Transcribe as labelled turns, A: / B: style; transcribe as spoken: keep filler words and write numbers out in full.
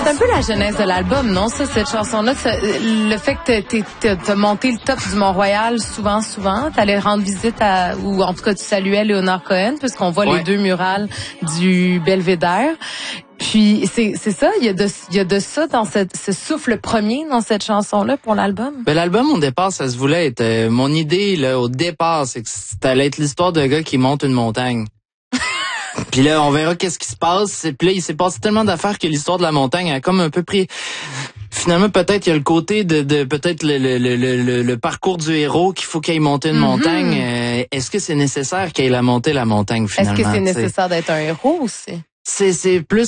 A: C'est un peu la genèse de l'album, non? Ça, cette chanson-là, ça, le fait que t'es, t'es, t'as monté le top du Mont-Royal souvent, souvent, t'allais rendre visite à, ou en tout cas tu saluais Léonard Cohen, puisqu'on voit ouais. les deux murales du Belvédère. Puis c'est c'est ça, il y a de il y a de ça dans cette ce souffle premier dans cette chanson là pour l'album.
B: Ben l'album au départ ça se voulait être euh, mon idée là au départ c'est que ça allait être l'histoire d'un gars qui monte une montagne. Puis là on verra qu'est-ce qui se passe. Puis là il s'est passé tellement d'affaires que l'histoire de la montagne a comme un peu pris. Finalement, peut-être il y a le côté de, de peut-être le, le, le, le, le parcours du héros qu'il faut qu'il aille monter une mm-hmm. montagne. Euh, est-ce que c'est nécessaire qu'il aille la monter la montagne finalement?
A: Est-ce que c'est nécessaire d'être un héros aussi?
B: C'est c'est plus